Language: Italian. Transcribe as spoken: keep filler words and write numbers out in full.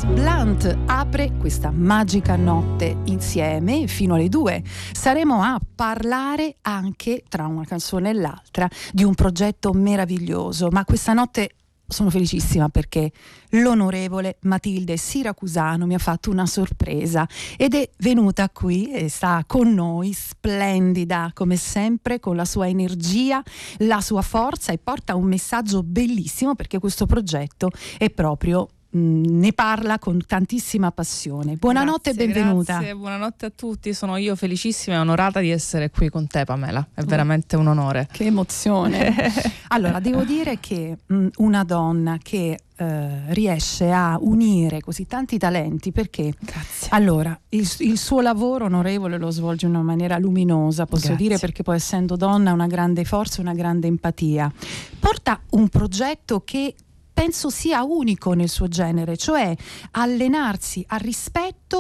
Blunt apre questa magica notte insieme fino alle due. Saremo a parlare anche, tra una canzone e l'altra, di un progetto meraviglioso, ma questa notte sono felicissima perché l'onorevole Matilde Siracusano mi ha fatto una sorpresa ed è venuta qui e sta con noi, splendida come sempre, con la sua energia, la sua forza, e porta un messaggio bellissimo, perché questo progetto è proprio ne parla con tantissima passione. Buonanotte Grazie, e benvenuta. Grazie, buonanotte a tutti. Sono io felicissima e onorata di essere qui con te, Pamela. È veramente un onore. Che emozione. Allora, devo dire che mh, una donna che eh, riesce a unire così tanti talenti, perché Grazie. allora il, il suo lavoro, onorevole, lo svolge in una maniera luminosa, posso Grazie. dire, perché poi essendo donna ha una grande forza, una grande empatia. Porta un progetto che penso sia unico nel suo genere, cioè allenarsi al rispetto